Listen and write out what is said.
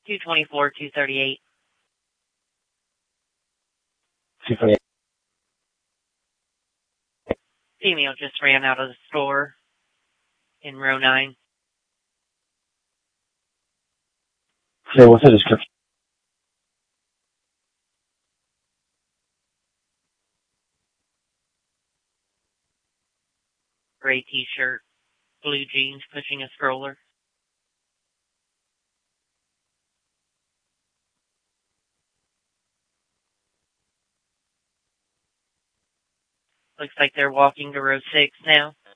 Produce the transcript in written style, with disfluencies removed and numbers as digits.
224, 238. 238. Female just ran out of the store in row 9. Say, what's the description? Gray t-shirt, blue jeans, pushing a stroller. Looks like they're walking to row 6 now.